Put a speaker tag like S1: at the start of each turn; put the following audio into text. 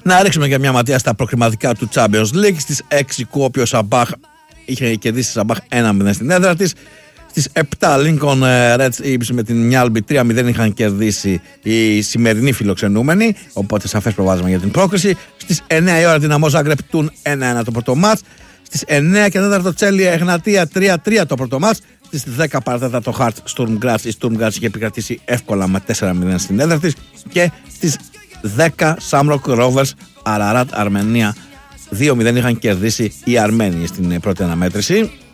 S1: Να ρίξουμε και μια ματιά στα προκριματικά του Champions League. Στις 6 Κουόπιο Σαμπάχ είχε κερδίσει Σαμπάχ 1-0 στην έδρα της. Στις 7 Lincoln Reds με την Μιάλμπι 3-0 είχαν κερδίσει οι σημερινοί φιλοξενούμενοι. Οπότε σαφές προβάδισμα για την πρόκριση. Στις 9 η ώρα Δυναμό Ζάγκρεπ τούν 1-1 το πρώτο μάτς. Στις 9 και 4 Τσέλια Εγνατία 3-3 το πρώτο μάτς. Στις 10 παρατέταρτο το Χαρτ Στουρμ Γκράτς. Η Στουρμ Γκράτς είχε επικρατήσει εύκολα με 4-0 στην έδρα της. Και στις 10 Σάμροκ Ρόβερς Αραράτ Αρμενία 2-0 είχαν κερδίσει οι Αρμένοι στην πρώτη αναμέτρηση.